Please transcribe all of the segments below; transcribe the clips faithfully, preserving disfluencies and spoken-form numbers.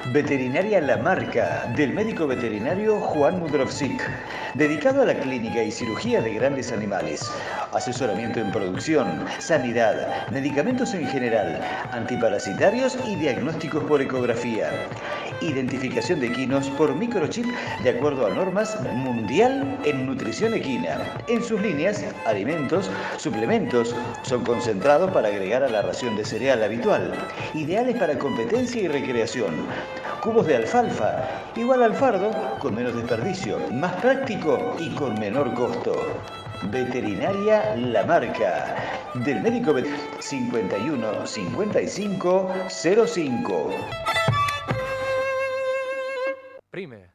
Veterinaria La Marca, del médico veterinario Juan Mudrovsik, dedicado a la clínica y cirugía de grandes animales, asesoramiento en producción, sanidad, medicamentos en general, antiparasitarios y diagnósticos por ecografía. Identificación de equinos por microchip de acuerdo a normas mundial en nutrición equina. En sus líneas, alimentos, suplementos, son concentrados para agregar a la ración de cereal habitual, ideales para competencia y recreación. Cubos de alfalfa, igual al fardo, con menos desperdicio, más práctico y con menor costo. Veterinaria La Marca, del médico veterinario cincuenta y uno cincuenta y cinco cero cinco. Prime.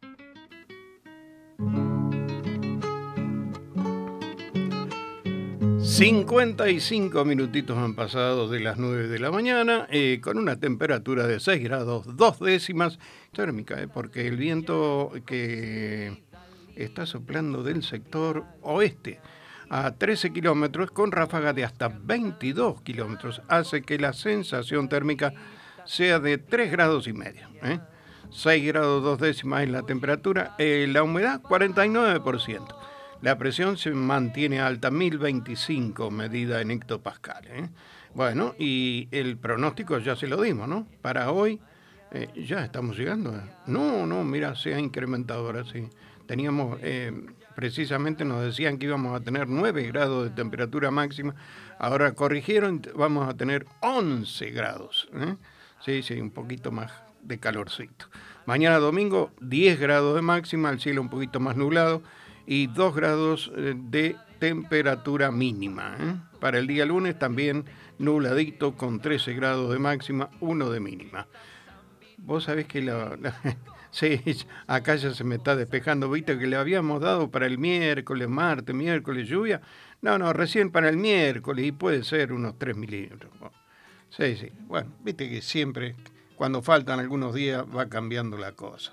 cincuenta y cinco minutitos han pasado de las nueve de la mañana, eh, con una temperatura de seis grados, dos décimas térmica, eh, porque el viento que está soplando del sector oeste a trece kilómetros, con ráfaga de hasta veintidós kilómetros, hace que la sensación térmica sea de tres grados y medio. ¿eh? seis grados, dos décimas es la temperatura, eh, la humedad cuarenta y nueve por ciento. La presión se mantiene alta, mil veinticinco medida en hectopascales. ¿eh? Bueno, y el pronóstico ya se lo dimos, ¿no? Para hoy, eh, ya estamos llegando. No, no, mira, se ha incrementado ahora sí. Teníamos, eh, precisamente nos decían que íbamos a tener nueve grados de temperatura máxima. Ahora corrigieron, vamos a tener once grados. ¿eh? Sí, sí, un poquito más de calorcito. Mañana domingo, diez grados de máxima, el cielo un poquito más nublado, y dos grados de temperatura mínima. ¿eh? Para el día lunes también nubladito con trece grados de máxima, uno de mínima. Vos sabés que la, la, sí, acá ya se me está despejando, viste que le habíamos dado para el miércoles, martes, miércoles lluvia. No, no, recién para el miércoles y puede ser unos tres milímetros. Sí, sí, bueno, viste que siempre cuando faltan algunos días va cambiando la cosa.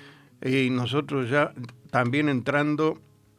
Y nosotros ya también entrando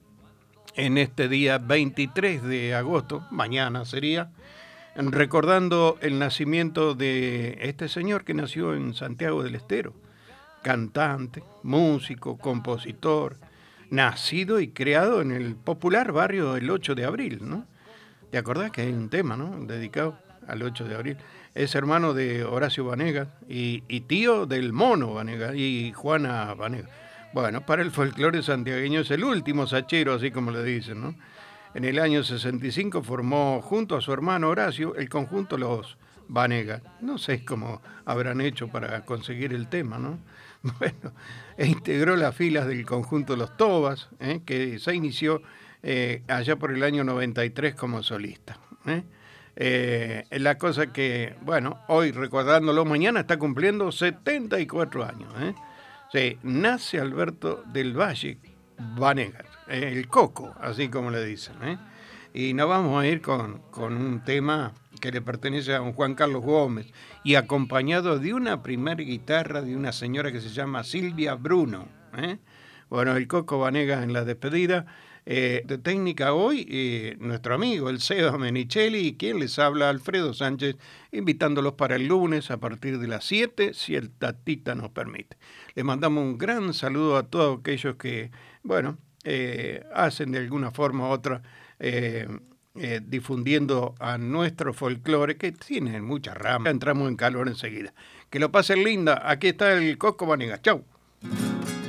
en este día veintitrés de agosto, mañana sería, recordando el nacimiento de este señor que nació en Santiago del Estero, cantante, músico, compositor, nacido y creado en el popular barrio El ocho de abril, ¿no? ¿Te acordás que hay un tema, ¿no?, dedicado al ocho de abril? Es hermano de Horacio Vanegas y, y tío del Mono Vanegas y Juana Vanegas. Bueno, para el folclore santiagueño es el último sachero, así como le dicen, ¿no? En el año sesenta y cinco formó junto a su hermano Horacio el conjunto Los Vanegas. No sé cómo habrán hecho para conseguir el tema, ¿no? Bueno, e integró las filas del conjunto Los Tobas, ¿eh? que se inició eh, allá por el año noventa y tres como solista. ¿eh? Eh, la cosa que, bueno, hoy recordándolo, mañana está cumpliendo setenta y cuatro años. ¿eh? Sí, nace Alberto del Valle Vanegas, eh, el Coco, así como le dicen. ¿eh? Y nos vamos a ir con, con un tema que le pertenece a don Juan Carlos Gómez y acompañado de una primer guitarra de una señora que se llama Silvia Bruno. ¿eh? Bueno, el Coco Vanegas en la despedida. Eh, de técnica hoy, eh, nuestro amigo, el Seba Menicelli, y quien les habla, Alfredo Sánchez, invitándolos para el lunes a partir de las siete, si el tatita nos permite. Les mandamos un gran saludo a todos aquellos que, bueno, eh, hacen de alguna forma u otra, eh, eh, difundiendo a nuestro folclore, que tiene muchas ramas. Entramos en calor enseguida. Que lo pasen linda. Aquí está el Coco Vanegas. Chau.